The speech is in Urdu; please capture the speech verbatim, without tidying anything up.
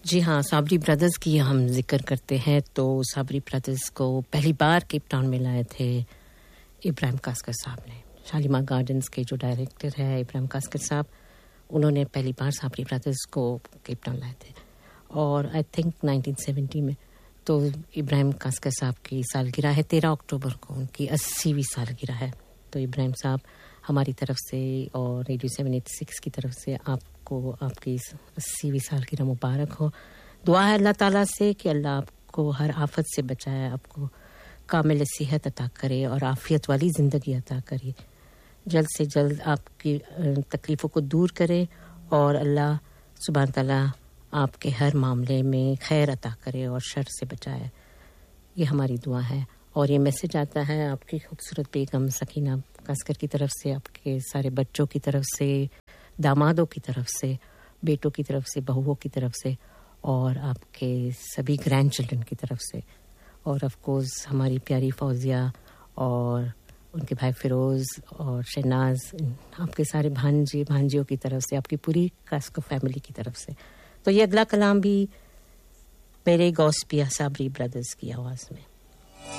جی ہاں، صابری برادرز کی ہم ذکر کرتے ہیں تو صابری برادرز کو پہلی بار کیپ ٹاؤن میں لائے تھے ابراہیم کاسکر صاحب نے. شالیمار گارڈنز کے جو ڈائریکٹر ہے ابراہیم کاسکر صاحب، انہوں نے پہلی بار صابری برادرز کو کیپ ٹاؤن لائے تھے اور آئی تھنک نائنٹین سیونٹی میں. تو ابراہیم کاسکر صاحب کی سالگرہ ہے تیرہ اکتوبر کو، ان کی اسیویں سالگرہ ہے. تو ابراہیم صاحب ہماری طرف سے اور ریڈیو سیون ایٹی سکس کی طرف سے آپ کو آپ کی اسیویں سالگرہ مبارک ہو. دعا ہے اللہ تعالیٰ سے کہ اللہ آپ کو ہر آفت سے بچائے، آپ کو کامل صحت عطا کرے اور عافیت والی زندگی عطا کرے، جلد سے جلد آپ کی تکلیفوں کو دور کرے اور اللہ سبحانہ تعالیٰ آپ کے ہر معاملے میں خیر عطا کرے اور شر سے بچائے. یہ ہماری دعا ہے. اور یہ میسج آتا ہے آپ کی خوبصورت بیگم سکینہ کاسکر کی طرف سے، آپ کے سارے بچوں کی طرف سے، دامادوں کی طرف سے، بیٹوں کی طرف سے، بہوؤں کی طرف سے، اور آپ کے سبھی گرینڈ چلڈرن کی طرف سے، اور آف کورس ہماری پیاری فوزیہ اور ان کے بھائی فیروز اور شہناز، آپ کے سارے بھانجے بھانجیوں کی طرف سے، آپ کی پوری کاسکر فیملی کی طرف سے. تو یہ اگلا کلام بھی میرے گوسپیا صابری برادرز کی آواز میں.